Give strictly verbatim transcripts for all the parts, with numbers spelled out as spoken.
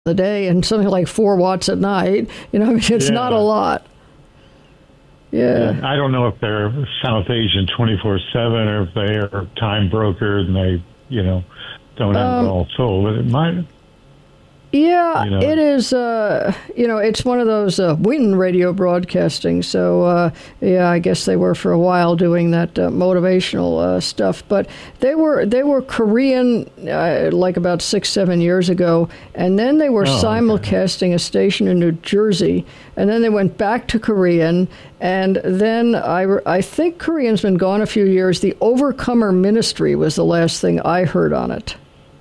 a day and something like four watts at night. You know, I mean, it's yeah. not a lot. Yeah. yeah. I don't know if they're South Asian twenty-four seven or if they are time brokered and they, you know, don't have um, it all sold. But it might. Yeah, you know. It is, uh, you know, it's one of those uh, Win radio broadcasting. So, uh, yeah, I guess they were for a while doing that uh, motivational uh, stuff. But they were they were Korean uh, like about six, seven years ago. And then they were oh, simulcasting okay. a station in New Jersey. And then they went back to Korean. And then I, I think Korean's been gone a few years. The Overcomer Ministry was the last thing I heard on it.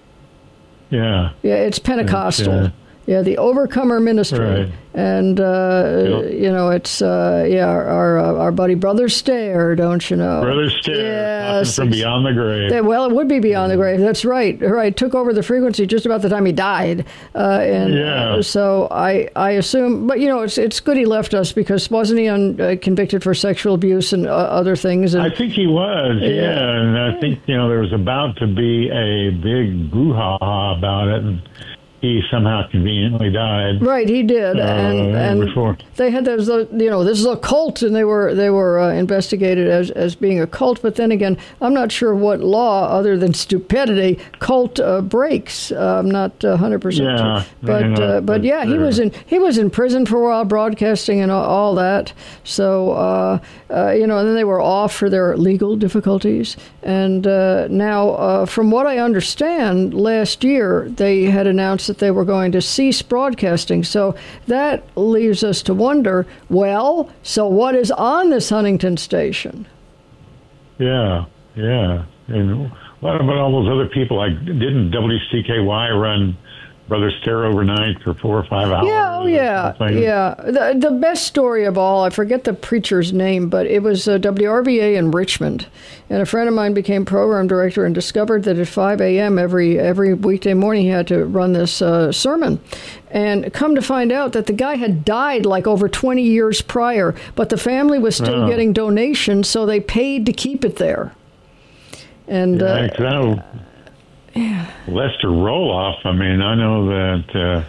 Yeah. Yeah, it's Pentecostal. Yeah, yeah the Overcomer Ministry. Right. And, uh, yep. you know, it's, uh, yeah, our our, uh, our buddy Brother Stair, don't you know? Brother Stair, yes, from beyond the grave. Yeah, well, it would be beyond the grave. That's right. Right. Took over the frequency just about the time he died. Uh, and yeah. uh, so I, I assume, but, you know, it's it's good he left us because wasn't he un, uh, convicted for sexual abuse and uh, other things? And, I think he was, yeah. yeah. And I think, you know, there was about to be a big brouhaha about it. And he somehow conveniently died. Right, he did, uh, and and before. They had those, you know, this is a cult, and they were they were uh, investigated as as being a cult. But then again, I'm not sure what law, other than stupidity, cult uh, breaks. Uh, I'm not one hundred percent yeah, sure, but you know, uh, but yeah, he was in he was in prison for a while, broadcasting and all, all that. So uh, uh, you know, and then they were off for their legal difficulties. And uh, now, uh, from what I understand, last year they had announced that they were going to cease broadcasting. So that leaves us to wonder, well, so what is on this Huntington station? Yeah, yeah. And what about all those other people? Like, didn't W C K Y run Brother Stair overnight for four or five hours? Yeah, oh yeah, yeah. The, the best story of all, I forget the preacher's name, but it was uh, W R V A in Richmond. And a friend of mine became program director and discovered that at five a.m. every every weekday morning he had to run this uh, sermon. And come to find out that the guy had died like over twenty years prior, but the family was still oh. getting donations, so they paid to keep it there. And yeah, uh, I know yeah. Lester Roloff, I mean, I know that uh,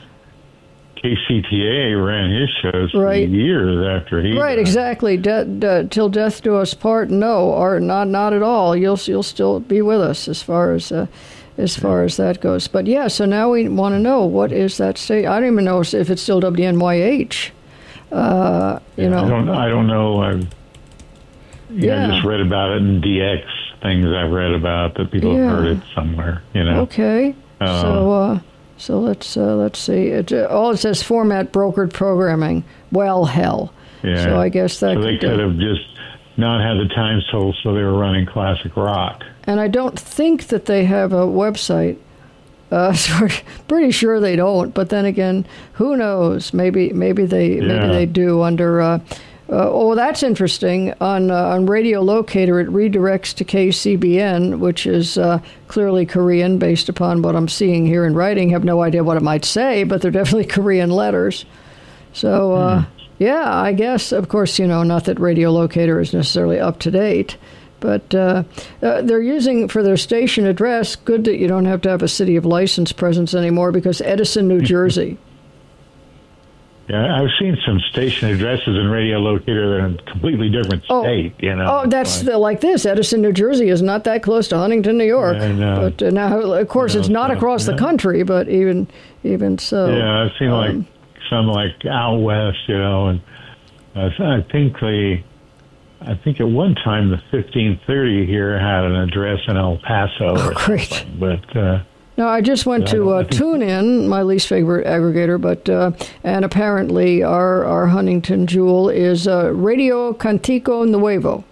K C T A ran his shows for right. years after he Right, died. exactly. De- de- till death do us part, no, or not not at all. You'll you'll still be with us as far as uh, as far as that goes. But yeah, so now we want to know, what is that state? I don't even know if it's still W N Y H. Uh, you yeah, know, I don't I don't know. I, yeah, I just read about it in D X. Things I've read about that people yeah. have heard it somewhere, you know. Okay, uh, so uh, so let's uh, let's see. It, uh, all it says format brokered programming. Well, hell. Yeah. So I guess that so they could, could have just not had the time sold, so they were running classic rock. And I don't think that they have a website. Uh, so pretty sure they don't. But then again, who knows? Maybe maybe they yeah. maybe they do under. Uh, Uh, oh, that's interesting. On uh, on Radio Locator, it redirects to K C B N, which is uh, clearly Korean, based upon what I'm seeing here in writing. Have no idea what it might say, but they're definitely Korean letters. So, uh, mm. yeah, I guess, of course, you know, not that Radio Locator is necessarily up to date, but uh, uh, they're using for their station address, good that you don't have to have a city of license presence anymore, because Edison, New Jersey. Yeah, I've seen some station addresses in Radio Locator that are in a completely different oh, state, you know. Oh, that's the, like this. Edison, New Jersey is not that close to Huntington, New York. Yeah, I know. But uh, now, of course, you know, it's not so, across yeah. the country, but even even so. Yeah, I've seen um, like some like out west, you know, and uh, I think the, I think at one time the fifteen thirty here had an address in El Paso. Oh, or great. something, but... Uh, No, I just went yeah, to uh, TuneIn, my least favorite aggregator, but uh, and apparently our, our Huntington jewel is uh, Radio Cantico Nuevo.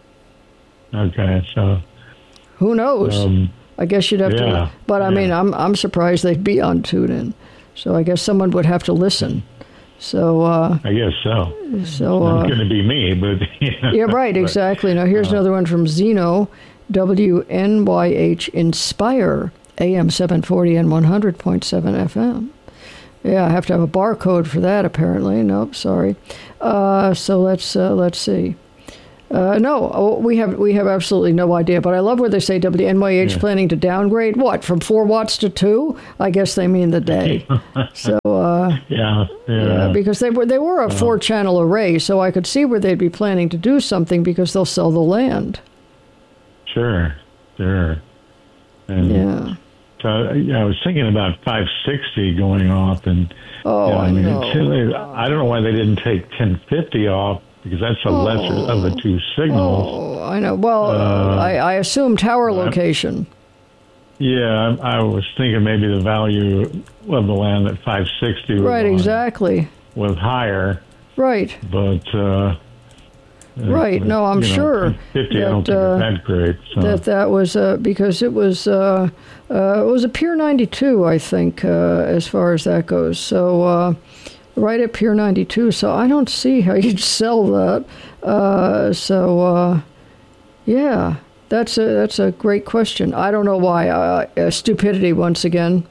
Okay, so who knows? Um, I guess you'd have yeah, to. But I yeah. mean, I'm I'm surprised they'd be on TuneIn. So I guess someone would have to listen. So uh, I guess so. So uh, it's going to be me, but you know, yeah, right, but, exactly. Now here's uh, another one from Zeno, W N Y H Inspire. A M seven forty and one hundred point seven F M. Yeah, I have to have a barcode for that, apparently. Nope, sorry. Uh, so let's uh, let's see. Uh, no, oh, we have we have absolutely no idea. But I love where they say W N Y H yeah. planning to downgrade what from four watts to two. I guess they mean the day. so uh, yeah, yeah, yeah, because they were they were a yeah. four channel array, so I could see where they'd be planning to do something because they'll sell the land. Sure, sure. And yeah. So I was thinking about five sixty going off, and oh, you know, I, mean, know. I don't know why they didn't take ten fifty off. Because that's the oh, lesser of the two signals. Oh, I know. Well, uh, I, I assume tower location. Yeah, I, I was thinking maybe the value of the land at five sixty was right, exactly. was higher. Right. But uh, right. No, I'm sure know, fifty. That, I don't think uh, it's that great. So. That that was uh, because it was uh, uh, it was a Pier ninety-two, I think, uh, as far as that goes. So. Uh, Right at Pier ninety-two, so I don't see how you'd sell that. Uh, so, uh, yeah, that's a that's a great question. I don't know why. Uh, uh, stupidity once again.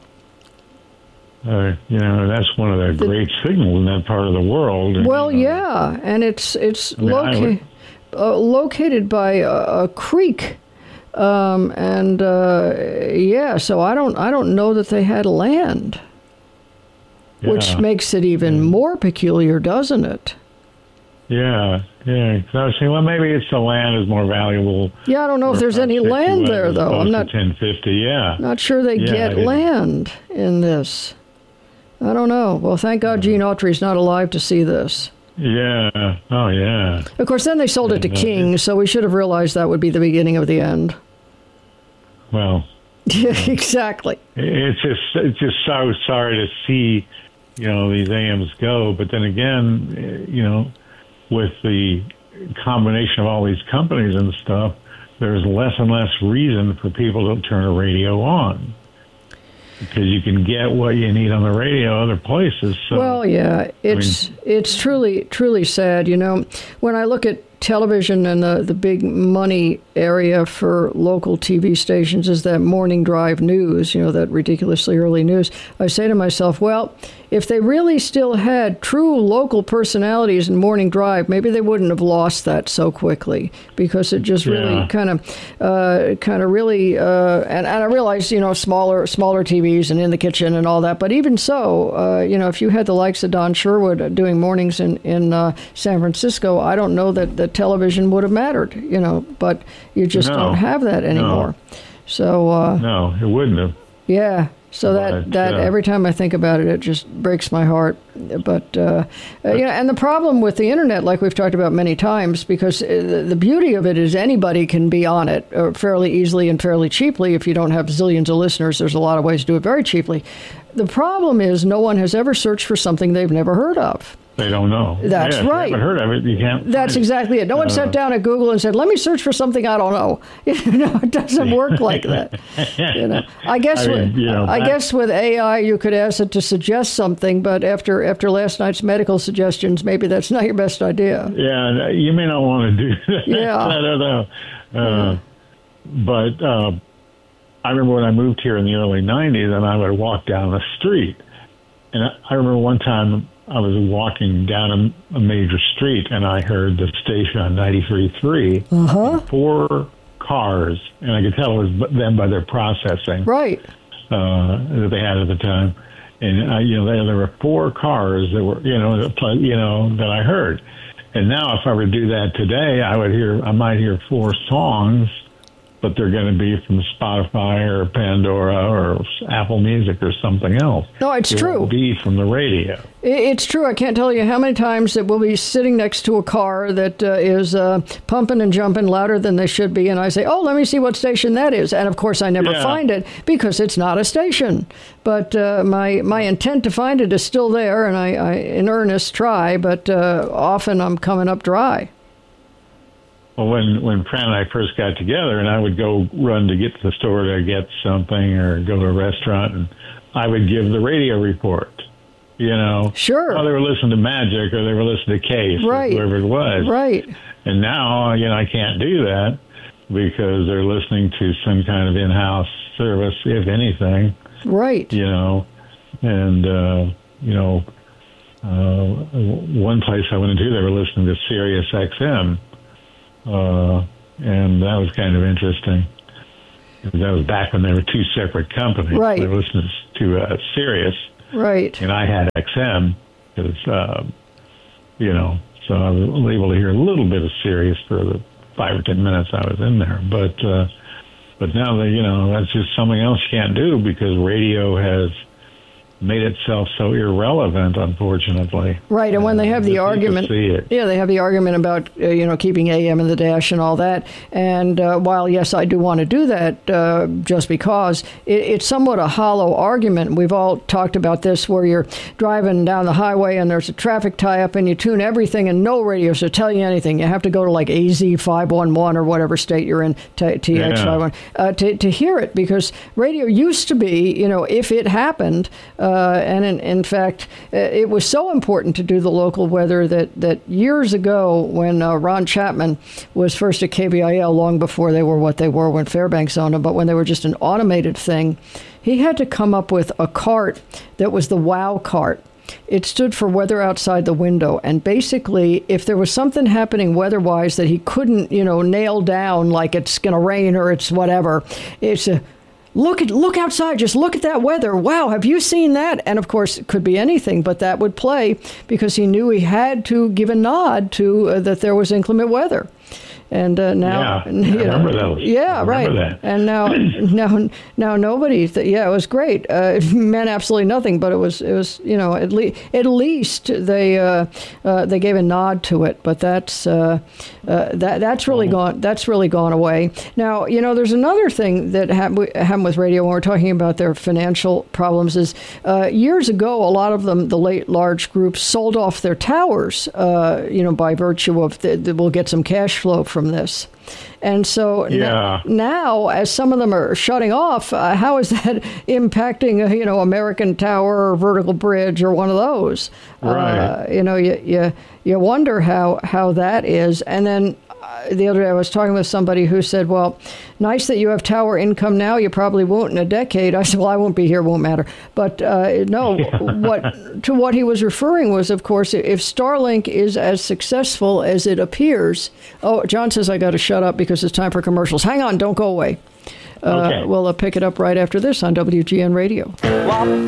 Uh, you know, that's one of the, the great signals in that part of the world. Well, you know, yeah, and it's it's I mean, loca- would... uh, located by a, a creek, um, and uh, yeah. So I don't I don't know that they had land. Yeah. Which makes it even more peculiar, doesn't it? Yeah, yeah. So I was saying, well, maybe it's the land is more valuable. Yeah, I don't know if there's any land there, though. I'm not ten fifty. Yeah, not sure they yeah, get land in this. I don't know. Well, thank God Gene Autry's not alive to see this. Yeah. Oh, yeah. Of course, then they sold it to King, so we should have realized that would be the beginning of the end. Well. Yeah, exactly. It's just it's just so sorry to see. You know, these A Ms go, but then again, you know, with the combination of all these companies and stuff, there's less and less reason for people to turn a radio on because you can get what you need on the radio other places. So, well, yeah, it's I mean, it's truly truly sad. You know, when I look at television and the, the big money area for local T V stations is that morning drive news, you know, that ridiculously early news. I say to myself, well, if they really still had true local personalities in morning drive, maybe they wouldn't have lost that so quickly because it just really yeah. kind of, uh, kind of really, uh, and, and I realize, you know, smaller, smaller T Vs and in the kitchen and all that. But even so, uh, you know, if you had the likes of Don Sherwood doing mornings in, in uh, San Francisco, I don't know that, that television would have mattered, you know, but you just no, don't have that anymore. No. So, uh, no, it wouldn't have. Yeah. So that, but, that uh, every time I think about it, it just breaks my heart. But, uh, uh, you know, and the problem with the internet, like we've talked about many times, because the, the beauty of it is anybody can be on it uh, fairly easily and fairly cheaply. If you don't have zillions of listeners, there's a lot of ways to do it very cheaply. The problem is no one has ever searched for something they've never heard of. They don't know. That's yeah, right. If you haven't heard of it, you can't. That's exactly it. No one uh, sat down at Google and said, "Let me search for something I don't know." You know, it doesn't work like that. You know, I guess I, mean, with, you know, I guess with A I you could ask it to suggest something, but after after last night's medical suggestions, maybe that's not your best idea. Yeah, you may not want to do that. Yeah, I don't know. Uh, mm. But uh, I remember when I moved here in the early nineties, and I would walk down the street, and I, I remember one time. I was walking down a, a major street, and I heard the station on ninety-three point three. Uh-huh. Four cars, and I could tell it was them by their processing. Right. Uh, that they had at the time. And, I, you know, there, there were four cars that were, you know, that, you know, that I heard. And now if I were to do that today, I would hear, I might hear four songs, but they're going to be from Spotify or Pandora or Apple Music or something else. No, it's it true. Won't be from the radio. It's true. I can't tell you how many times that we'll be sitting next to a car that uh, is uh, pumping and jumping louder than they should be, and I say, "Oh, let me see what station that is." And of course, I never yeah. find it because it's not a station. But uh, my my intent to find it is still there, and I, I in earnest try. But uh, often I'm coming up dry. Well, when, when Fran and I first got together, and I would go run to get to the store to get something or go to a restaurant, and I would give the radio report, you know. Sure. Oh, they were listening to Magic or they were listening to Case right. or whoever it was. Right. And now, you know, I can't do that because they're listening to some kind of in-house service, if anything. Right. You know, and, uh, you know, uh, one place I went into, they were listening to Sirius X M. uh, and that was kind of interesting. That was back when there were two separate companies. Right. I listened to uh, Sirius. Right. And I had X M because, uh, you know, so I was able to hear a little bit of Sirius for the five or ten minutes I was in there. But uh, but now that, you know, that's just something else you can't do because radio has made itself so irrelevant, unfortunately. Right, and when they have the uh, argument, yeah, they have the argument about uh, you know keeping A M in the dash and all that. And uh, while yes, I do want to do that, uh, just because it, it's somewhat a hollow argument. We've all talked about this, where you're driving down the highway and there's a traffic tie-up, and you tune everything, and no radio to tell you anything. You have to go to like A Z five one one or whatever state you're in, T X five one, uh, to to hear it, because radio used to be, you know, if it happened. Uh, Uh, and in, in fact, it was so important to do the local weather that, that years ago, when uh, Ron Chapman was first at K B I L, long before they were what they were when Fairbanks owned them, but when they were just an automated thing, he had to come up with a cart that was the WOW cart. It stood for weather outside the window. And basically, if there was something happening weather-wise that he couldn't, you know, nail down, like it's going to rain or it's whatever, it's a Look at look outside. Just look at that weather. Wow, have you seen that? And of course, it could be anything, but that would play because he knew he had to give a nod to uh, that there was inclement weather. And uh, now, yeah, you I remember know, those. Yeah, I right. That. And now, now, now nobody. Th- yeah, it was great. Uh, it meant absolutely nothing, but it was, it was, you know, at least, at least they, uh, uh, they gave a nod to it. But that's, uh, uh, that, that's really oh. gone. That's really gone away. Now, you know, there's another thing that happened happened with radio when we're talking about their financial problems. Is uh, years ago, a lot of them, the late large groups, sold off their towers. Uh, you know, by virtue of the, the, we'll get some cash flow from this. And so yeah. n- now, as some of them are shutting off, uh, how is that impacting, uh, you know, American Tower or Vertical Bridge or one of those? Right. Uh, you know, you, you, you wonder how, how that is. And then uh, the other day I was talking with somebody who said, well, nice that you have tower income now. You probably won't in a decade. I said, well, I won't be here. Won't matter. But uh, no, yeah. what to what he was referring was, of course, if Starlink is as successful as it appears. Oh, John says I got to shut up because it's time for commercials. Hang on. Don't go away. Uh, okay. We'll uh, pick it up right after this on W G N Radio.